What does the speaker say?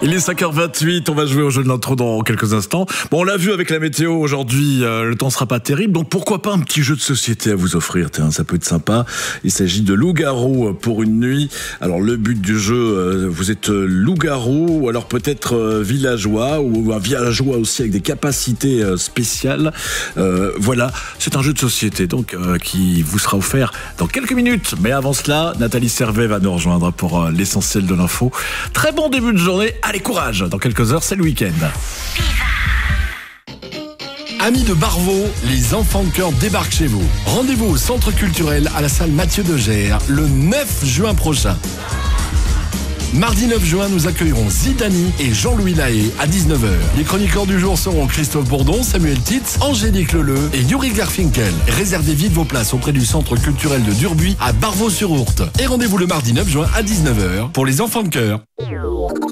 Il est 5h28, on va jouer au jeu de l'intro dans quelques instants. Bon, on l'a vu avec la météo aujourd'hui, le temps sera pas terrible, donc pourquoi pas un petit jeu de société à vous offrir, tiens, ça peut être sympa. Il s'agit de loup-garou pour une nuit. Alors le but du jeu, vous êtes loup-garou ou alors peut-être villageois ou un villageois aussi avec des capacités spéciales. Voilà, c'est un jeu de société donc qui vous sera offert dans quelques minutes. Mais avant cela, Nathalie Servet va nous rejoindre pour l'essentiel de l'info. Très bon début de journée. Allez, courage. Dans quelques heures, c'est le week-end. Amis de Barvaux, les enfants de cœur débarquent chez vous. Rendez-vous au centre culturel à la salle Mathieu de Gers le 9 juin prochain. Mardi 9 juin, nous accueillerons Zidani et Jean-Louis Lahaye à 19h. Les chroniqueurs du jour seront Christophe Bourdon, Samuel Titz, Angélique Leleu et Yuri Garfinkel. Réservez vite vos places auprès du centre culturel de Durbuy à Barvaux-sur-Ourthe. Et rendez-vous le mardi 9 juin à 19h pour les enfants de cœur.